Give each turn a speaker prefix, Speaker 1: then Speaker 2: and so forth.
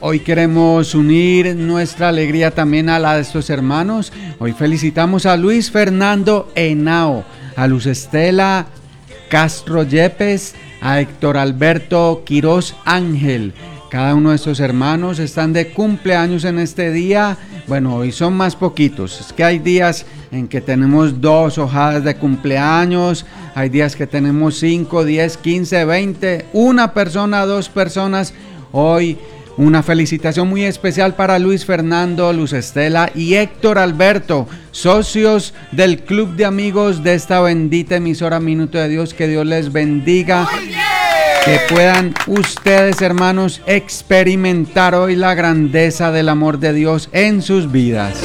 Speaker 1: Hoy queremos unir nuestra alegría también a la de estos hermanos. Hoy felicitamos a Luis Fernando Henao, a Luz Estela Castro Yepes, a Héctor Alberto Quiroz Ángel. Cada uno de estos hermanos están de cumpleaños en este día. Bueno, hoy son más poquitos. Es que hay días en que tenemos 2 hojadas de cumpleaños. Hay días que tenemos 5, 10, 15, 20. Una persona, 2 personas. Hoy una felicitación muy especial para Luis Fernando, Luz Estela y Héctor Alberto, socios del Club de Amigos de esta bendita emisora Minuto de Dios. Que Dios les bendiga. Que puedan ustedes, hermanos, experimentar hoy la grandeza del amor de Dios en sus vidas.